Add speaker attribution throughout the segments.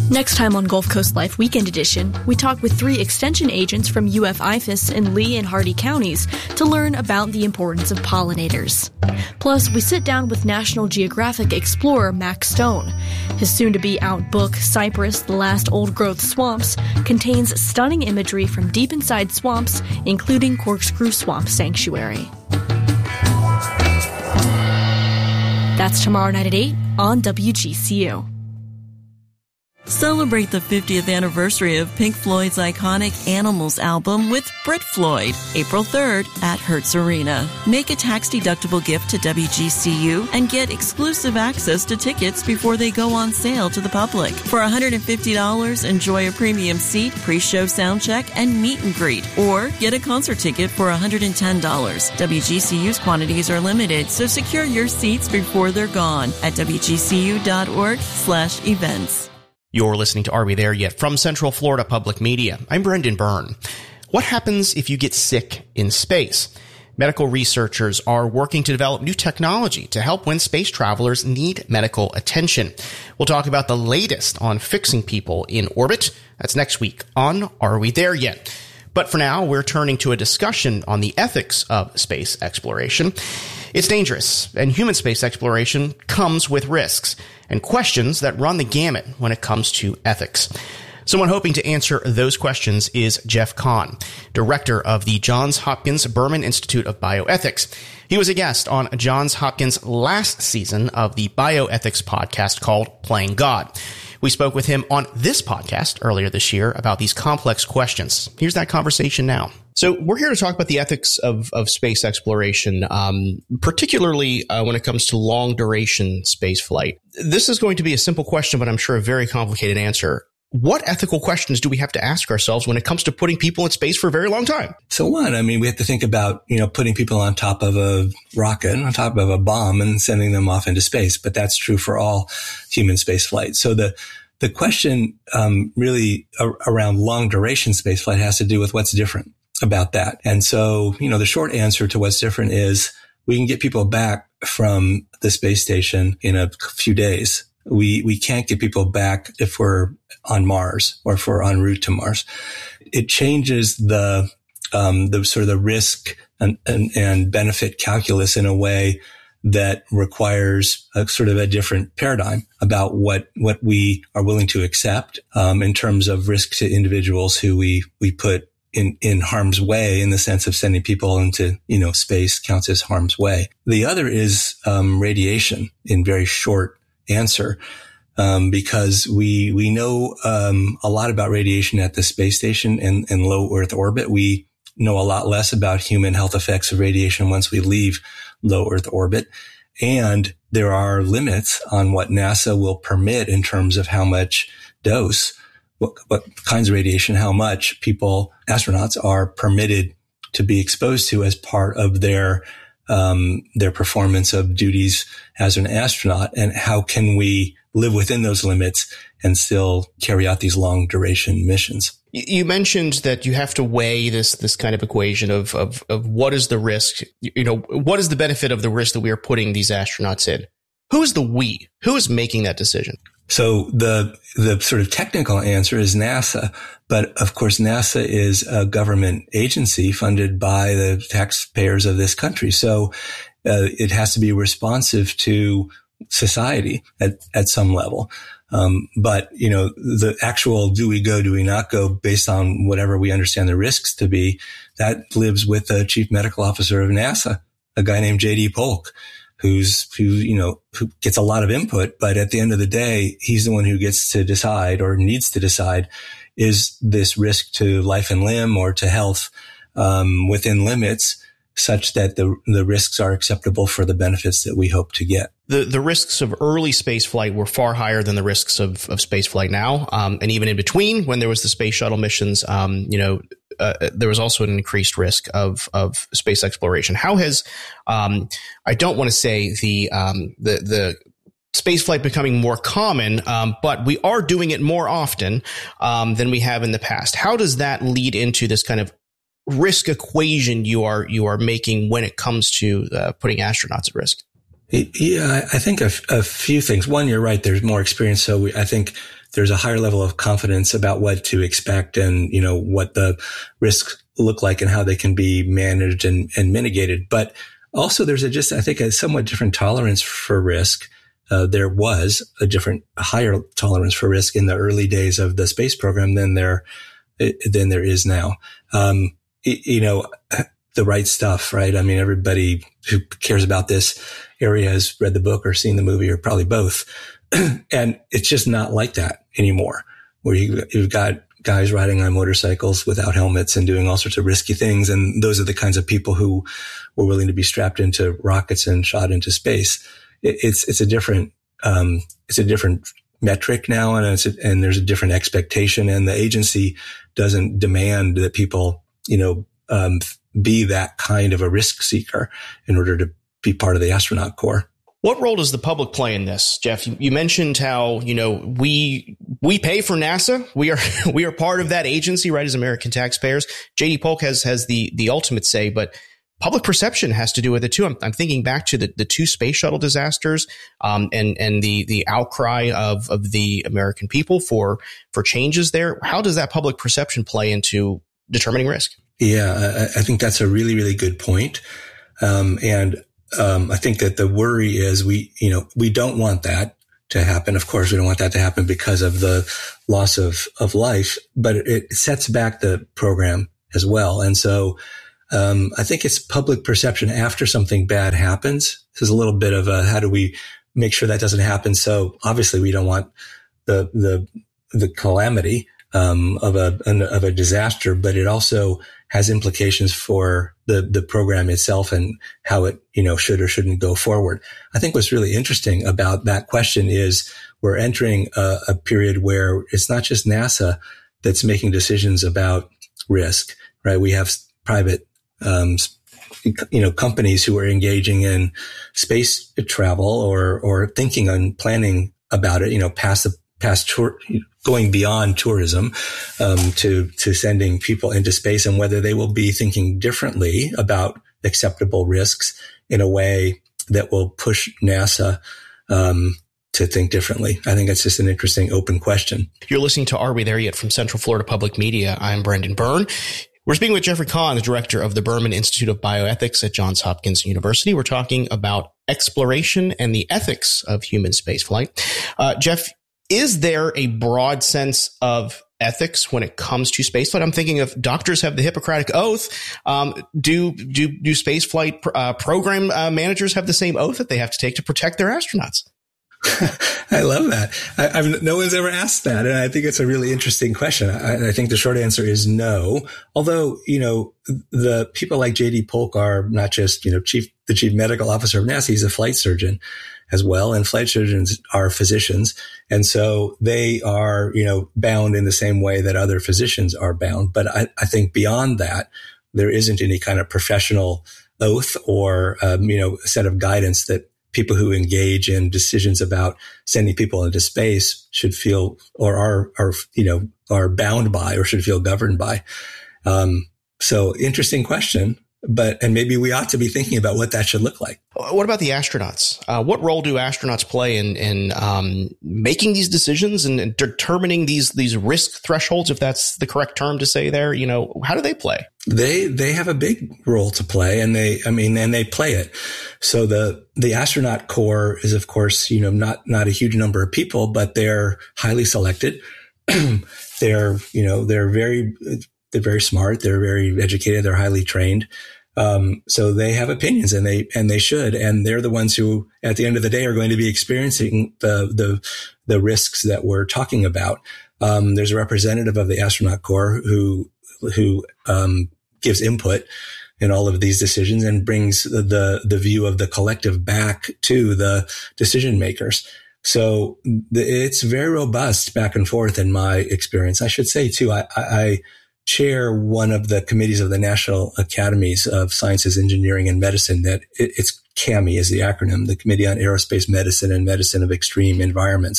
Speaker 1: Next time on Gulf Coast Life Weekend Edition, we talk with 3 extension agents from UF-IFAS in Lee and Hardee counties to learn about the importance of pollinators. Plus, we sit down with National Geographic explorer Max Stone. His soon-to-be-out book, Cypress, The Last Old-Growth Swamps, contains stunning imagery from deep inside swamps, including Corkscrew Swamp Sanctuary. That's tomorrow night at 8 on WGCU.
Speaker 2: Celebrate the 50th anniversary of Pink Floyd's iconic Animals album with Brit Floyd, April 3rd at Hertz Arena. Make a tax-deductible gift to WGCU and get exclusive access to tickets before they go on sale to the public. For $150, enjoy a premium seat, pre-show sound check, and meet and greet. Or get a concert ticket for $110. WGCU's quantities are limited, so secure your seats before they're gone at WGCU.org/events.
Speaker 3: You're listening to Are We There Yet? From Central Florida Public Media. I'm Brendan Byrne. What happens if you get sick in space? Medical researchers are working to develop new technology to help when space travelers need medical attention. We'll talk about the latest on fixing people in orbit. That's next week on Are We There Yet? But for now, we're turning to a discussion on the ethics of space exploration. It's dangerous, and human space exploration comes with risks and questions that run the gamut when it comes to ethics. Someone hoping to answer those questions is Jeff Kahn, director of the Johns Hopkins Berman Institute of Bioethics. He was a guest on Johns Hopkins' last season of the bioethics podcast called Playing God. We spoke with him on this podcast earlier this year about these complex questions. Here's that conversation now. So we're here to talk about the ethics of space exploration, particularly when it comes to long-duration space flight. This is going to be a simple question, but I'm sure a very complicated answer. What ethical questions do we have to ask ourselves when it comes to putting people in space for a very long time?
Speaker 4: So one, we have to think about, putting people on top of a rocket, on top of a bomb and sending them off into space. But that's true for all human space flight. So the question really around long duration space flight has to do with what's different about that. And so, the short answer to what's different is we can get people back from the space station in a few days. We can't get people back if we're on Mars or if we're en route to Mars. It changes the sort of the risk and benefit calculus in a way that requires a sort of a different paradigm about what we are willing to accept, in terms of risk to individuals who we put in harm's way, in the sense of sending people into, space counts as harm's way. The other is, radiation, in very short answer, because we know, a lot about radiation at the space station and low Earth orbit. We know a lot less about human health effects of radiation once we leave low Earth orbit. And there are limits on what NASA will permit in terms of how much dose, what kinds of radiation, how much astronauts are permitted to be exposed to as part of their performance of duties as an astronaut, and how can we live within those limits and still carry out these long duration missions.
Speaker 3: You mentioned that you have to weigh this kind of equation of what is the risk, what is the benefit of the risk that we are putting these astronauts in? Who is the we? Who is making that decision?
Speaker 4: So the sort of technical answer is NASA, but of course NASA is a government agency funded by the taxpayers of this country. So it has to be responsive to society at some level. But the actual do we go, do we not go based on whatever we understand the risks to be, that lives with the chief medical officer of NASA, a guy named J.D. Polk, who gets a lot of input, but at the end of the day, he's the one who gets to decide, or needs to decide, is this risk to life and limb or to health, within limits such that the risks are acceptable for the benefits that we hope to get.
Speaker 3: The risks of early space flight were far higher than the risks of space flight now. And even in between, when there was the space shuttle missions, there was also an increased risk of space exploration. How has, I don't want to say the space flight becoming more common, but we are doing it more often than we have in the past. How does that lead into this kind of risk equation you are making when it comes to putting astronauts at risk?
Speaker 4: Yeah, I think a few things. One, you're right. There's more experience. So I think there's a higher level of confidence about what to expect and, what the risks look like and how they can be managed and mitigated. But also there's I think a somewhat different tolerance for risk. There was a higher tolerance for risk in the early days of the space program than there is now. The right stuff, right? I mean, everybody who cares about this area has read the book or seen the movie or probably both. And it's just not like that anymore, where you've got guys riding on motorcycles without helmets and doing all sorts of risky things. And those are the kinds of people who were willing to be strapped into rockets and shot into space. It's a different metric now, and there's a different expectation, and the agency doesn't demand that people, be that kind of a risk seeker in order to be part of the astronaut corps.
Speaker 3: What role does the public play in this, Jeff? You mentioned how, we pay for NASA. We are part of that agency, right, as American taxpayers. J.D. Polk has the ultimate say, but public perception has to do with it too. I'm thinking back to the two space shuttle disasters, and the outcry of the American people for changes there. How does that public perception play into determining risk?
Speaker 4: Yeah, I think that's a really, really good point. I think that the worry is we don't want that to happen. Of course, we don't want that to happen because of the loss of life, but it sets back the program as well. And so, I think it's public perception after something bad happens. This is a little bit of how do we make sure that doesn't happen? So obviously we don't want the calamity, of a disaster, but it also has implications for the program itself and how it, should or shouldn't go forward. I think what's really interesting about that question is we're entering a period where it's not just NASA that's making decisions about risk, right? We have private, companies who are engaging in space travel or thinking and planning about it, past tour, going beyond tourism, to sending people into space, and whether they will be thinking differently about acceptable risks in a way that will push NASA, to think differently. I think it's just an interesting open question.
Speaker 3: You're listening to Are We There Yet? From Central Florida Public Media. I'm Brendan Byrne. We're speaking with Jeffrey Kahn, the director of the Berman Institute of Bioethics at Johns Hopkins University. We're talking about exploration and the ethics of human spaceflight. Jeff, is there a broad sense of ethics when it comes to spaceflight? I'm thinking of doctors have the Hippocratic Oath. Do spaceflight program managers have the same oath that they have to take to protect their astronauts?
Speaker 4: I love that. No one's ever asked that. And I think it's a really interesting question. I think the short answer is no. Although, the people like J.D. Polk are not just, the chief medical officer of NASA. He's a flight surgeon as well. And flight surgeons are physicians. And so they are, bound in the same way that other physicians are bound. But I think beyond that, there isn't any kind of professional oath or, a set of guidance that people who engage in decisions about sending people into space should feel or are bound by or should feel governed by. So interesting question, and maybe we ought to be thinking about what that should look like.
Speaker 3: What about the astronauts? What role do astronauts play in making these decisions and determining these risk thresholds, if that's the correct term to say there? How do they play?
Speaker 4: They have a big role to play, and they play it. So the astronaut corps is, of course, not a huge number of people, but they're highly selected. They're very smart. They're very educated. They're highly trained. So they have opinions, and they should, and they're the ones who, at the end of the day, are going to be experiencing the risks that we're talking about. There's a representative of the astronaut corps who gives input in all of these decisions and brings the view of the collective back to the decision makers. So it's very robust back and forth in my experience. I should say too, I chair one of the committees of the National Academies of Sciences, Engineering, and Medicine. It's CAMI is the acronym, the Committee on Aerospace Medicine and Medicine of Extreme Environments.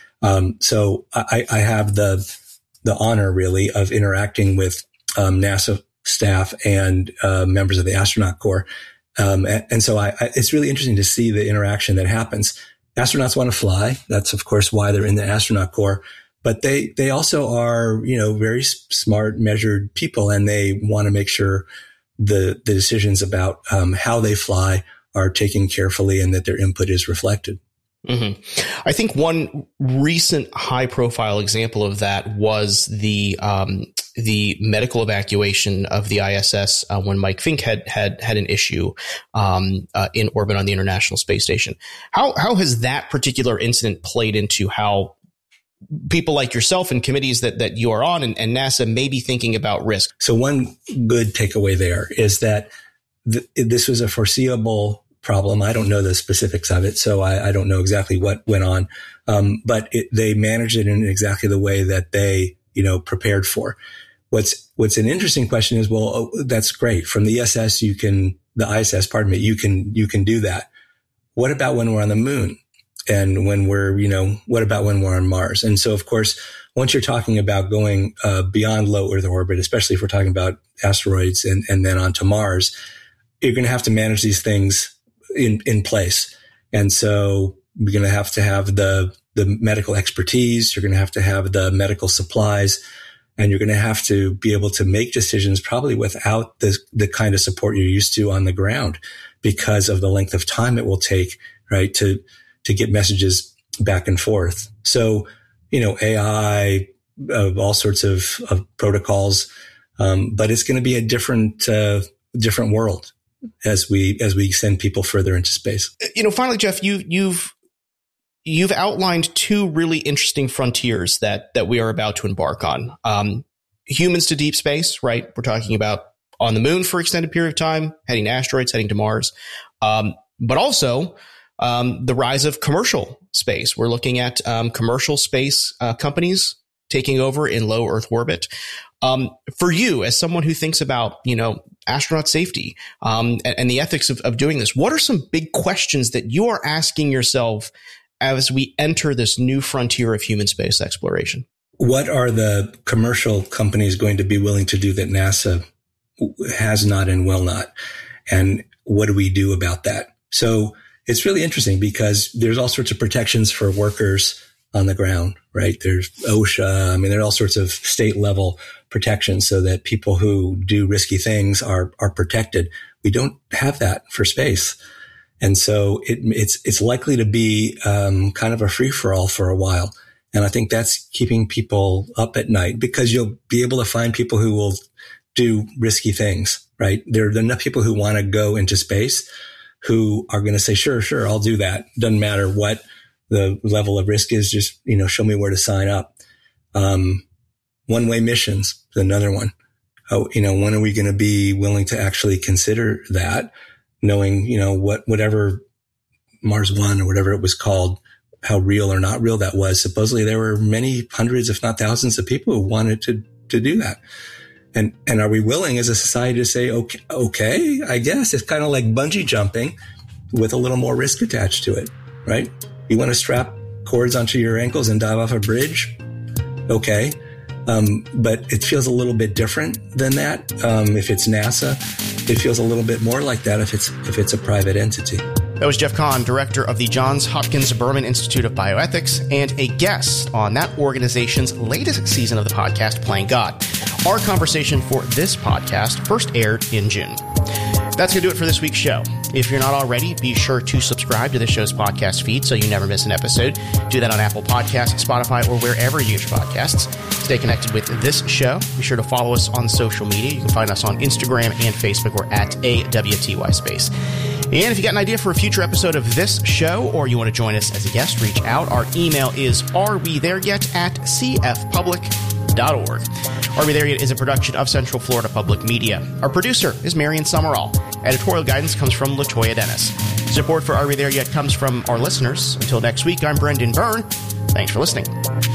Speaker 4: So I have the honor really of interacting with NASA staff and members of the astronaut corps. And so it's really interesting to see the interaction that happens. Astronauts want to fly. That's, of course, why they're in the astronaut corps. but they also are, very smart, measured people, and they want to make sure the decisions about how they fly are taken carefully and that their input is reflected.
Speaker 3: Mm-hmm. I think one recent high-profile example of that was the medical evacuation of the ISS when Mike Fink had an issue in orbit on the International Space Station. How has that particular incident played into how people like yourself and committees that you are on and NASA may be thinking about risk?
Speaker 4: So one good takeaway there is that this was a foreseeable problem. I don't know the specifics of it, so I don't know exactly what went on. But they managed it in exactly the way that they, prepared for. What's an interesting question is, well, that's great. From the ISS, you can do that. What about when we're on the moon? And when what about when we're on Mars? And so, of course, once you're talking about going beyond low Earth orbit, especially if we're talking about asteroids and then onto Mars, you're going to have to manage these things in place. And so you're going to have the medical expertise. You're going to have the medical supplies, and you're going to have to be able to make decisions probably without the kind of support you're used to on the ground because of the length of time it will take, right, to get messages back and forth. So, AI, all sorts of protocols, but it's going to be a different world as we send people further into space.
Speaker 3: Finally, Jeff, you've outlined two really interesting frontiers that we are about to embark on. Humans to deep space, right? We're talking about on the moon for extended period of time, heading to asteroids, heading to Mars, but also the rise of commercial space. We're looking at commercial space companies taking over in low Earth orbit. For you, as someone who thinks about, astronaut safety and the ethics of doing this, what are some big questions that you are asking yourself as we enter this new frontier of human space exploration?
Speaker 4: What are the commercial companies going to be willing to do that NASA has not and will not? And what do we do about that? So it's really interesting because there's all sorts of protections for workers on the ground, right? There's OSHA. There are all sorts of state level protections so that people who do risky things are protected. We don't have that for space. And so it's likely to be kind of a free for all for a while. And I think that's keeping people up at night because you'll be able to find people who will do risky things, right? There are enough people who want to go into space who are going to say, sure, I'll do that. Doesn't matter what the level of risk is. Just, show me where to sign up. One-way missions is another one. When are we going to be willing to actually consider that? Knowing, whatever Mars One or whatever it was called, how real or not real that was. Supposedly there were many hundreds, if not thousands of people who wanted to do that. And are we willing as a society to say, okay, I guess it's kind of like bungee jumping with a little more risk attached to it, right? You want to strap cords onto your ankles and dive off a bridge? Okay. But it feels a little bit different than that. If it's NASA, it feels a little bit more like that if it's a private entity.
Speaker 3: That was Jeff Kahn, director of the Johns Hopkins Berman Institute of Bioethics, and a guest on that organization's latest season of the podcast, Playing God. Our conversation for this podcast first aired in June. That's going to do it for this week's show. If you're not already, be sure to subscribe to the show's podcast feed so you never miss an episode. Do that on Apple Podcasts, Spotify, or wherever you get your podcasts. Stay connected with this show. Be sure to follow us on social media. You can find us on Instagram and Facebook. We're at AWTY Space. And if you got an idea for a future episode of this show, or you want to join us as a guest, reach out. Our email is arewethereyet@cfpublic.org. Are We There Yet is a production of Central Florida Public Media. Our producer is Marion Summerall. Editorial guidance comes from LaToya Dennis. Support for Are We There Yet comes from our listeners. Until next week, I'm Brendan Byrne. Thanks for listening.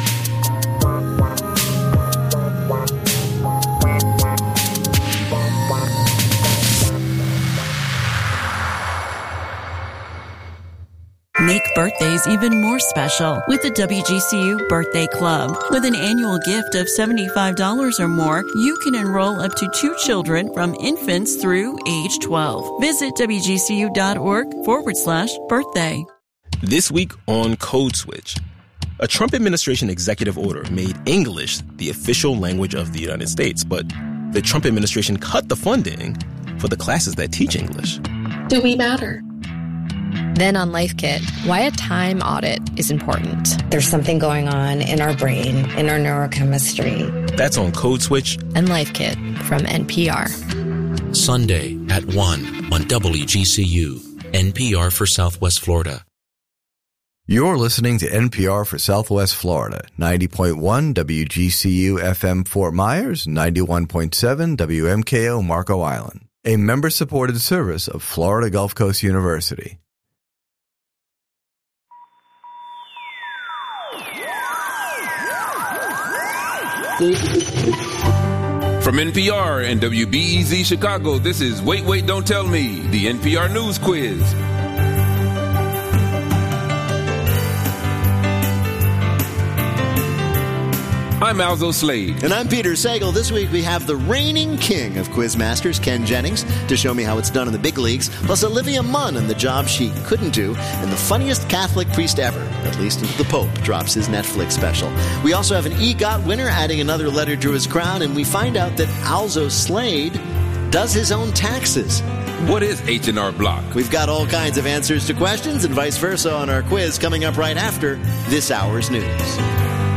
Speaker 2: Make birthdays even more special with the WGCU Birthday Club. With an annual gift of $75 or more, you can enroll up to 2 children from infants through age 12. Visit WGCU.org/birthday.
Speaker 5: This week on Code Switch, A Trump administration executive order made English the official language of the United States, but the Trump administration cut the funding for the classes that teach English.
Speaker 6: Do we matter?
Speaker 7: Then on Life Kit, why a time audit is important.
Speaker 8: There's something going on in our brain, in our neurochemistry.
Speaker 5: That's on Code Switch
Speaker 7: and Life Kit from NPR.
Speaker 9: Sunday at 1 on WGCU, NPR for Southwest Florida.
Speaker 10: You're listening to NPR for Southwest Florida, 90.1 WGCU FM Fort Myers, 91.7 WMKO Marco Island, a member-supported service of Florida Gulf Coast University.
Speaker 11: From NPR and WBEZ Chicago, this is Wait, Wait, Don't Tell Me, the NPR News Quiz. I'm Alzo Slade.
Speaker 12: And I'm Peter Sagal. This week we have the reigning king of Quizmasters, Ken Jennings, to show me how it's done in the big leagues, plus Olivia Munn and the job she couldn't do, and the funniest Catholic priest ever, at least until the Pope drops his Netflix special. We also have an EGOT winner adding another letter to his crown, and we find out that Alzo Slade does his own taxes.
Speaker 11: What is H&R Block?
Speaker 12: We've got all kinds of answers to questions and vice versa on our quiz coming up right after this hour's news.